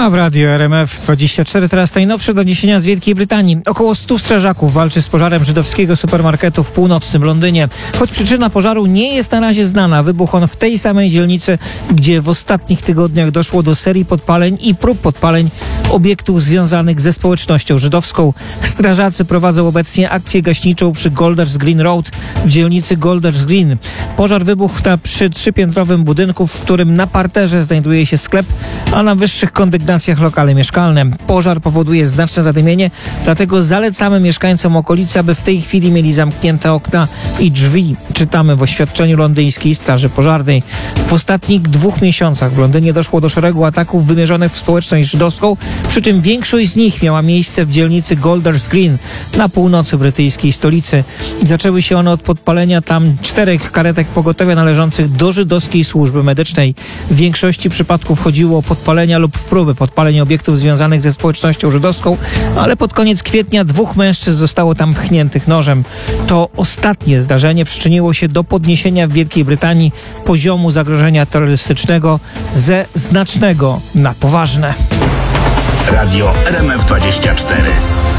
A w Radio RMF24 teraz najnowsze doniesienia z Wielkiej Brytanii. Około 100 strażaków walczy z pożarem żydowskiego supermarketu w północnym Londynie. Choć przyczyna pożaru nie jest na razie znana, wybuchł on w tej samej dzielnicy, gdzie w ostatnich tygodniach doszło do serii podpaleń i prób podpaleń obiektów związanych ze społecznością żydowską. Strażacy prowadzą obecnie akcję gaśniczą przy Golders Green Road w dzielnicy Golders Green. Pożar wybuchł przy trzypiętrowym budynku, w którym na parterze znajduje się sklep, a na wyższych kondygnacjach lokale mieszkalne. Pożar powoduje znaczne zadymienie, dlatego zalecamy mieszkańcom okolicy, aby w tej chwili mieli zamknięte okna i drzwi. Czytamy w oświadczeniu londyńskiej Straży Pożarnej. W ostatnich 2 miesiącach w Londynie doszło do szeregu ataków wymierzonych w społeczność żydowską, przy czym większość z nich miała miejsce w dzielnicy Golders Green na północy brytyjskiej stolicy. Zaczęły się one od podpalenia tam 4 karetek pogotowia należących do żydowskiej służby medycznej. W większości przypadków chodziło o podpalenia lub próby podpaleń obiektów związanych ze społecznością żydowską, ale pod koniec kwietnia 2 mężczyzn zostało tam pchniętych nożem. To ostatnie zdarzenie przyczyniło się do podniesienia w Wielkiej Brytanii poziomu zagrożenia terrorystycznego ze znacznego na poważne. Radio RMF24.